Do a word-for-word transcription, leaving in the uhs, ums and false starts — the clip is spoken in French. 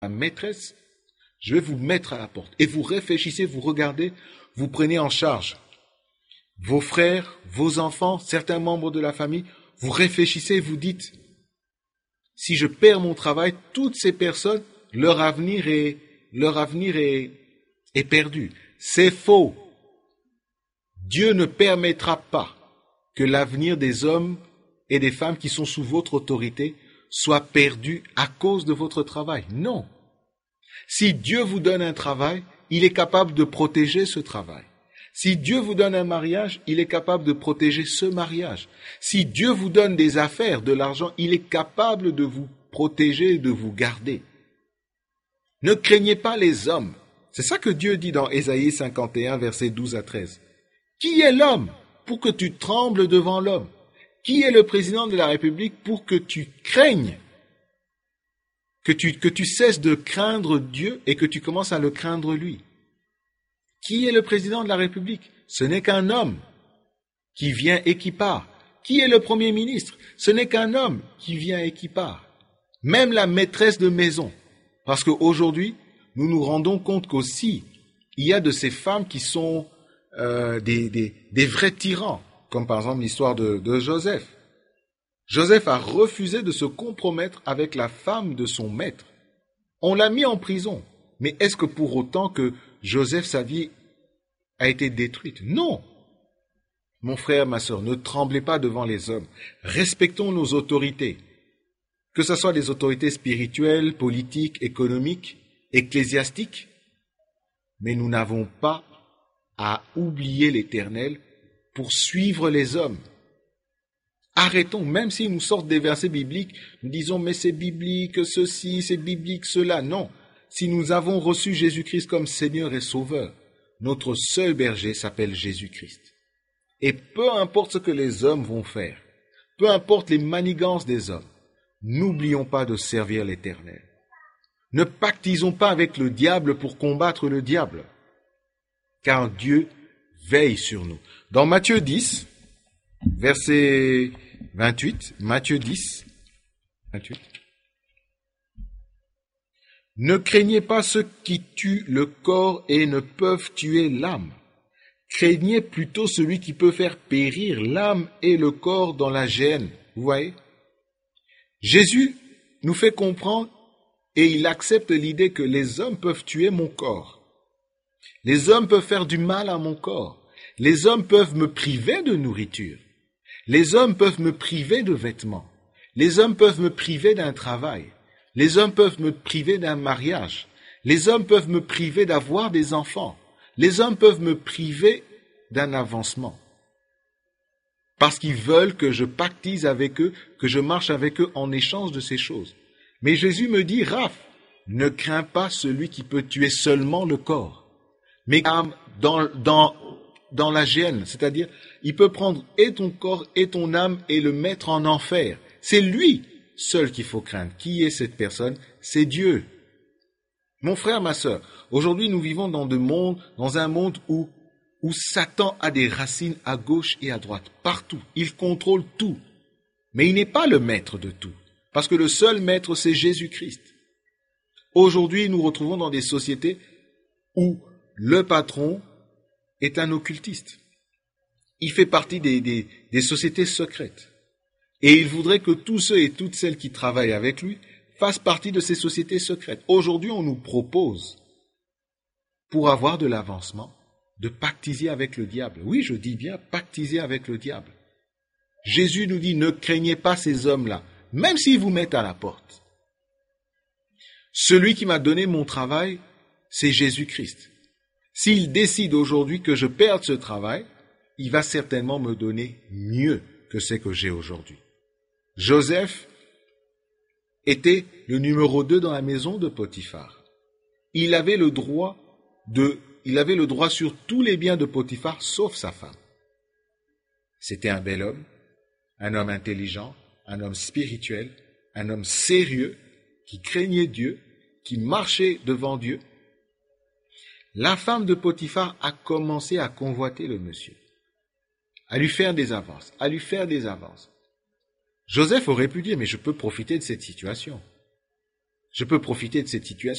maîtresse, je vais vous mettre à la porte. Et vous réfléchissez, vous regardez, vous prenez en charge vos frères, vos enfants, certains membres de la famille. Vous réfléchissez et vous dites, si je perds mon travail, toutes ces personnes, leur avenir est, leur avenir est, est perdu. C'est faux. Dieu ne permettra pas que l'avenir des hommes et des femmes qui sont sous votre autorité soit perdu à cause de votre travail. Non. Si Dieu vous donne un travail, il est capable de protéger ce travail. Si Dieu vous donne un mariage, il est capable de protéger ce mariage. Si Dieu vous donne des affaires, de l'argent, il est capable de vous protéger et de vous garder. Ne craignez pas les hommes. C'est ça que Dieu dit dans Ésaïe cinquante et un, versets douze à treize. Qui est l'homme pour que tu trembles devant l'homme? Qui est le président de la République pour que tu craignes? Que tu, que tu cesses de craindre Dieu et que tu commences à le craindre lui. Qui est le président de la République? Ce n'est qu'un homme qui vient et qui part. Qui est le premier ministre? Ce n'est qu'un homme qui vient et qui part. Même la maîtresse de maison. Parce qu'aujourd'hui, nous nous rendons compte qu'aussi, il y a de ces femmes qui sont euh, des, des, des vrais tyrans, comme par exemple l'histoire de, de Joseph. Joseph a refusé de se compromettre avec la femme de son maître. On l'a mis en prison. Mais est-ce que pour autant que Joseph, sa vie a été détruite? Non. Mon frère, ma sœur, ne tremblez pas devant les hommes. Respectons nos autorités. Que ce soit les autorités spirituelles, politiques, économiques, ecclésiastiques. Mais nous n'avons pas à oublier l'Éternel pour suivre les hommes. Arrêtons, même s'ils nous sortent des versets bibliques, nous disons, mais c'est biblique, ceci, c'est biblique, cela. Non. Si nous avons reçu Jésus-Christ comme Seigneur et Sauveur, notre seul berger s'appelle Jésus-Christ. Et peu importe ce que les hommes vont faire, peu importe les manigances des hommes, n'oublions pas de servir l'Éternel. Ne pactisons pas avec le diable pour combattre le diable, car Dieu veille sur nous. Dans Matthieu dix, verset vingt-huit, Matthieu dix, vingt-huit. Ne craignez pas ceux qui tuent le corps et ne peuvent tuer l'âme. Craignez plutôt celui qui peut faire périr l'âme et le corps dans la géhenne. Vous voyez? Jésus nous fait comprendre et il accepte l'idée que les hommes peuvent tuer mon corps. Les hommes peuvent faire du mal à mon corps. Les hommes peuvent me priver de nourriture. Les hommes peuvent me priver de vêtements. Les hommes peuvent me priver d'un travail. Les hommes peuvent me priver d'un mariage. Les hommes peuvent me priver d'avoir des enfants. Les hommes peuvent me priver d'un avancement. Parce qu'ils veulent que je pactise avec eux, que je marche avec eux en échange de ces choses. Mais Jésus me dit, Raph, ne crains pas celui qui peut tuer seulement le corps, mais dans, dans, dans la géhenne, c'est-à-dire, il peut prendre et ton corps et ton âme et le mettre en enfer. C'est lui seul qu'il faut craindre. Qui est cette personne? C'est Dieu. Mon frère, ma sœur, aujourd'hui nous vivons dans, de monde, dans un monde où, où Satan a des racines à gauche et à droite, partout. Il contrôle tout. Mais il n'est pas le maître de tout, parce que le seul maître, c'est Jésus-Christ. Aujourd'hui, nous nous retrouvons dans des sociétés où le patron est un occultiste. Il fait partie des, des, des sociétés secrètes. Et il voudrait que tous ceux et toutes celles qui travaillent avec lui fassent partie de ces sociétés secrètes. Aujourd'hui, on nous propose, pour avoir de l'avancement, de pactiser avec le diable. Oui, je dis bien pactiser avec le diable. Jésus nous dit, ne craignez pas ces hommes-là, même s'ils vous mettent à la porte. Celui qui m'a donné mon travail, c'est Jésus-Christ. S'il décide aujourd'hui que je perde ce travail, il va certainement me donner mieux que ce que j'ai aujourd'hui. Joseph était le numéro deux dans la maison de Potiphar. Il avait le droit de, il avait le droit sur tous les biens de Potiphar, sauf sa femme. C'était un bel homme, un homme intelligent, un homme spirituel, un homme sérieux, qui craignait Dieu, qui marchait devant Dieu. La femme de Potiphar a commencé à convoiter le monsieur, à lui faire des avances, à lui faire des avances. Joseph aurait pu dire, mais je peux profiter de cette situation. Je peux profiter de cette situation.